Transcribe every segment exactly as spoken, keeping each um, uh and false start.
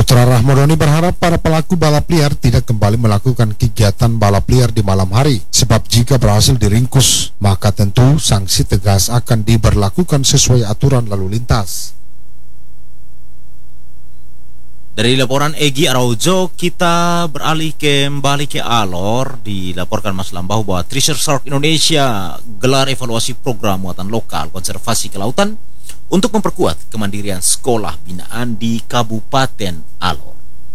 Putra Rahmadoni berharap para pelaku balap liar tidak kembali melakukan kegiatan balap liar di malam hari, sebab jika berhasil diringkus, maka tentu sanksi tegas akan diberlakukan sesuai aturan lalu lintas. Dari laporan Egy Araujo, kita beralih kembali ke Alor. Dilaporkan Mas Lambau bahwa Treasure Shark Indonesia gelar evaluasi program muatan lokal konservasi kelautan untuk memperkuat kemandirian sekolah binaan di Kabupaten Alor.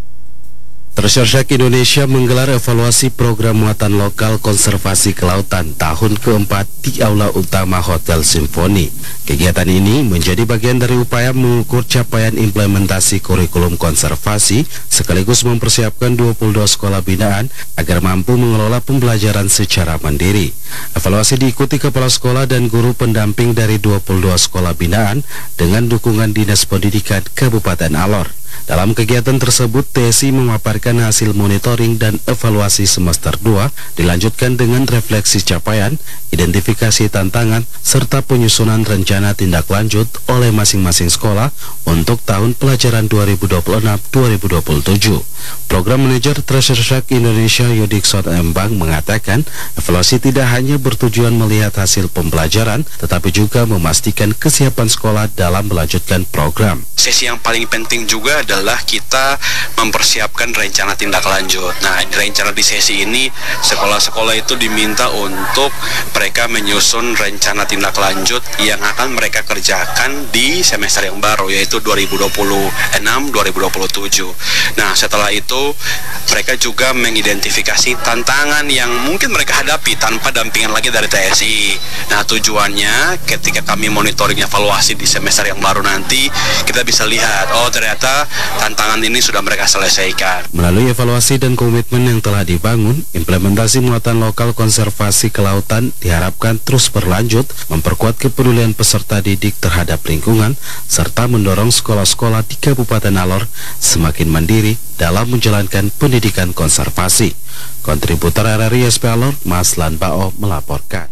Treasure Shark Indonesia menggelar evaluasi program muatan lokal konservasi kelautan tahun keempat di Aula Utama Hotel Simfoni. Kegiatan ini menjadi bagian dari upaya mengukur capaian implementasi kurikulum konservasi sekaligus mempersiapkan dua puluh dua sekolah binaan agar mampu mengelola pembelajaran secara mandiri. Evaluasi diikuti kepala sekolah dan guru pendamping dari dua puluh dua sekolah binaan dengan dukungan Dinas Pendidikan Kabupaten Alor. Dalam kegiatan tersebut, T S I memaparkan hasil monitoring dan evaluasi semester dua, dilanjutkan dengan refleksi capaian, identifikasi tantangan, serta penyusunan rencana tindak lanjut oleh masing-masing sekolah untuk tahun pelajaran dua ribu dua puluh enam dua ribu dua puluh tujuh. Program Manajer Treasure Shark Indonesia Yudikson Embang mengatakan, evaluasi tidak hanya bertujuan melihat hasil pembelajaran, tetapi juga memastikan kesiapan sekolah dalam melanjutkan program. Sesi yang paling penting juga adalah kita mempersiapkan rencana tindak lanjut. Nah, rencana di sesi ini sekolah-sekolah itu diminta untuk mereka menyusun rencana tindak lanjut yang akan mereka kerjakan di semester yang baru, yaitu dua ribu dua puluh enam dua ribu dua puluh tujuh. Nah, setelah itu mereka juga mengidentifikasi tantangan yang mungkin mereka hadapi tanpa dampingan lagi dari T S I. Nah, tujuannya ketika kami monitoring evaluasi di semester yang baru nanti, kita bisa lihat, oh ternyata tantangan ini sudah mereka selesaikan. Melalui evaluasi dan komitmen yang telah dibangun, implementasi muatan lokal konservasi kelautan diharapkan terus berlanjut, memperkuat kepedulian peserta didik terhadap lingkungan, serta mendorong sekolah-sekolah di Kabupaten Alor semakin mandiri dalam menjalankan pendidikan konservasi. Kontributor R R I S P Alor, Mas Lanbao melaporkan.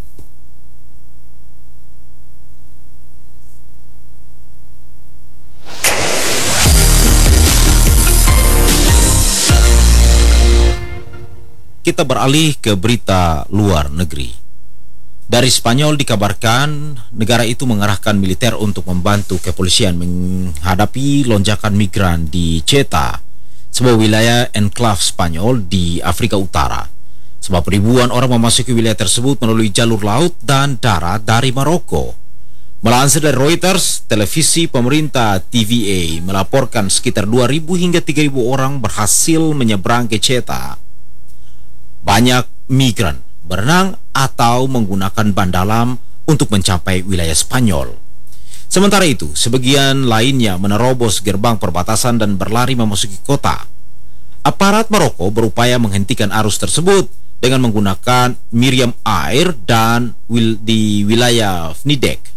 Kita beralih ke berita luar negeri. Dari Spanyol dikabarkan negara itu mengerahkan militer untuk membantu kepolisian menghadapi lonjakan migran di Ceuta, sebuah wilayah enklave Spanyol di Afrika Utara. Sebab ribuan orang memasuki wilayah tersebut melalui jalur laut dan darat dari Maroko. Melansir dari Reuters, televisi pemerintah T V A melaporkan sekitar dua ribu hingga tiga ribu orang berhasil menyeberang ke Ceuta. Banyak migran berenang atau menggunakan ban dalam untuk mencapai wilayah Spanyol. Sementara itu, sebagian lainnya menerobos gerbang perbatasan dan berlari memasuki kota. Aparat Maroko berupaya menghentikan arus tersebut dengan menggunakan meriam air dan wil di wilayah Vnidek.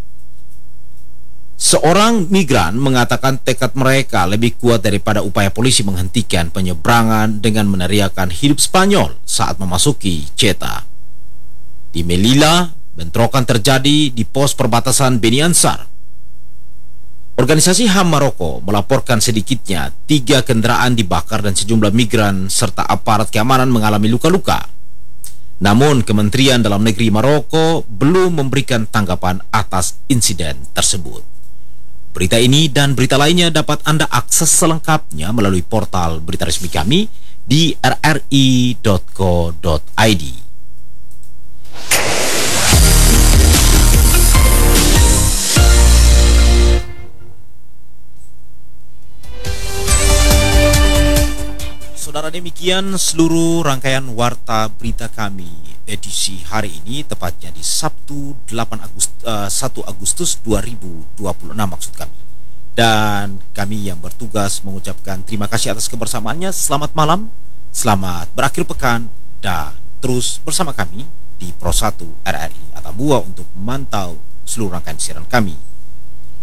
Seorang migran mengatakan tekad mereka lebih kuat daripada upaya polisi menghentikan penyeberangan dengan meneriakan hidup Spanyol saat memasuki Ceuta. Di Melilla, bentrokan terjadi di pos perbatasan Beni Ansar. Organisasi H A M Maroko melaporkan sedikitnya tiga kendaraan dibakar dan sejumlah migran serta aparat keamanan mengalami luka-luka. Namun, Kementerian Dalam Negeri Maroko belum memberikan tanggapan atas insiden tersebut. Berita ini dan berita lainnya dapat Anda akses selengkapnya melalui portal berita resmi kami di r r i dot co dot i d. Saudara, demikian seluruh rangkaian warta berita kami edisi hari ini, tepatnya di Sabtu delapan Agustus, uh, satu Agustus dua ribu dua puluh enam maksud kami. Dan kami yang bertugas mengucapkan terima kasih atas kebersamaannya. Selamat malam, selamat berakhir pekan, dan terus bersama kami di Pro satu R R I Atambua untuk memantau seluruh rangkaian siaran kami